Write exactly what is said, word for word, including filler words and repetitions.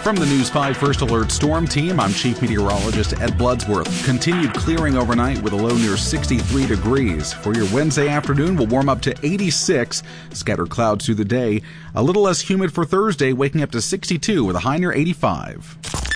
From the News five First Alert Storm Team, I'm Chief Meteorologist Ed Bloodsworth. Continued clearing overnight with a low near sixty-three degrees. For your Wednesday afternoon, we'll warm up to eighty-six. Scattered clouds through the day. A little less humid for Thursday, waking up to sixty-two with a high near eighty-five.